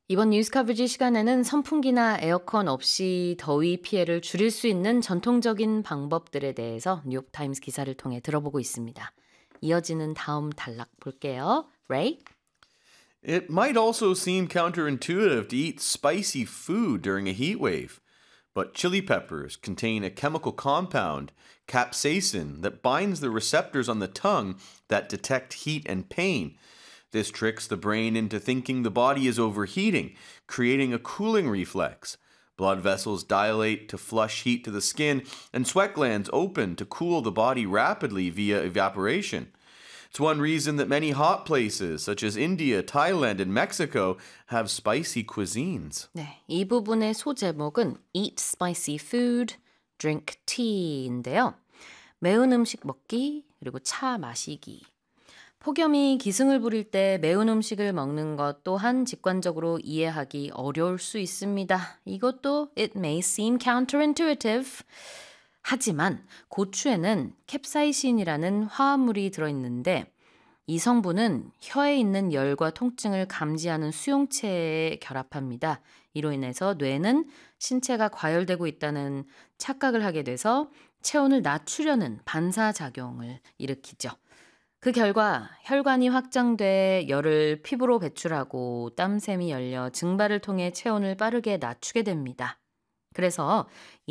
이번 뉴스 커버지 시간에는 선풍기나 에어컨 없이 더위 피해를 줄일 수 있는 전통적인 방법들에 대해서 뉴욕타임스 기사를 통해 들어보고 있습니다. 이어지는 다음 단락 볼게요. Ray? It might also seem counterintuitive to eat spicy food during a heat wave, but chili peppers contain a chemical compound, capsaicin, that binds the receptors on the tongue that detect heat and pain. This tricks the brain into thinking the body is overheating, creating a cooling reflex. Blood vessels dilate to flush heat to the skin, and sweat glands open to cool the body rapidly via evaporation. It's one reason that many hot places, such as India, Thailand, and Mexico, have spicy cuisines. 네, 이 부분의 소제목은 Eat spicy food, drink tea인데요. 매운 음식 먹기, 그리고 차 마시기. 폭염이 기승을 부릴 때 매운 음식을 먹는 것 또한 직관적으로 이해하기 어려울 수 있습니다. 이것도 it may seem counterintuitive. 하지만 고추에는 캡사이신이라는 화합물이 들어있는데 이 성분은 혀에 있는 열과 통증을 감지하는 수용체에 결합합니다. 이로 인해서 뇌는 신체가 과열되고 있다는 착각을 하게 돼서 체온을 낮추려는 반사작용을 일으키죠. 그 결과 혈관이 확장돼 열을 피부로 배출하고 땀샘이 열려 증발을 통해 체온을 빠르게 낮추게 됩니다. 그래서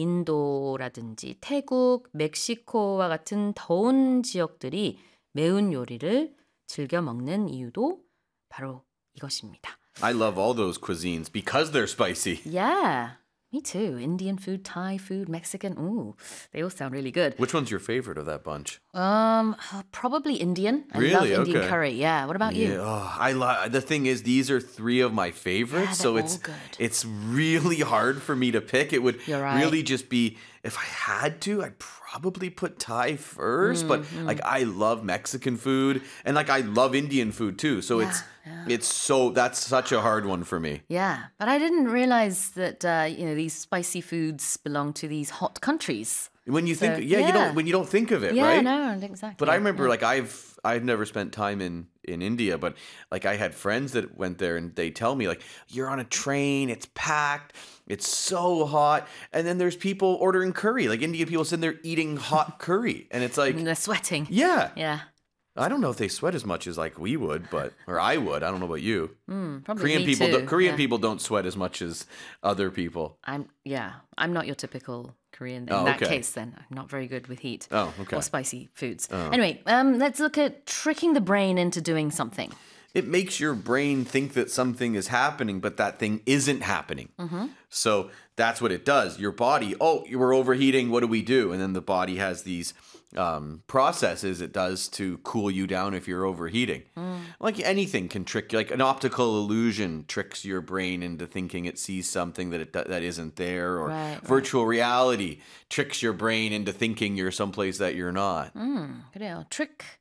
인도라든지 태국, 멕시코와 같은 더운 지역들이 매운 요리를 즐겨 먹는 이유도 바로 이것입니다. I love all those cuisines because they're spicy. Yeah, me too. Indian food, Thai food, Mexican. Ooh, they all sound really good. Which one's your favorite of that bunch? Probably Indian. I Really? love Indian Okay. curry. Yeah. What about you? Yeah, I love. The thing is, these are three of my favorites, Yeah, so they're it's all good. it's really hard for me to pick. It would You're right. really just be if I had to, I'd probably put Thai first, but like I love Mexican food and like I love Indian food too. So that's such a hard one for me. Yeah, but I didn't realize that these spicy foods belong to these hot countries. When you think, So, you yeah. don't when you don't think of it, Yeah, right? no, exactly. But I remember, like, I've never spent time in India, but like I had friends that went there, and they tell me like, you're on a train, it's packed, it's so hot, and then there's people ordering curry, like Indian people sitting there eating hot curry, and it's like, And they're sweating. yeah, Yeah, I don't know if they sweat as much as like we would, or I would. I don't know about you. probably Korean me people, too. Korean Yeah. people don't sweat as much as other people. I'm not your typical Korean in Oh, that okay. case then. I'm not very good with heat Oh, okay. or spicy foods. Anyway, let's look at tricking the brain into doing something. It makes your brain think that something is happening, but that thing isn't happening. So that's what it does. Your body, you were overheating. What do we do? And then the body has these processes it does to cool you down if you're overheating. Like anything can trick you. Like an optical illusion tricks your brain into thinking it sees something that isn't there. Or Right. virtual reality tricks your brain into thinking you're someplace that you're not. 그래요. Trick